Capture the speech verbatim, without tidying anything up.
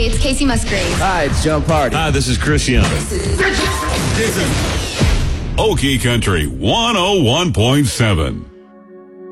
Hey, it's Casey Musgraves. Hi, it's John Party. Hi, this is Chris Young. Okie Country one oh one point seven.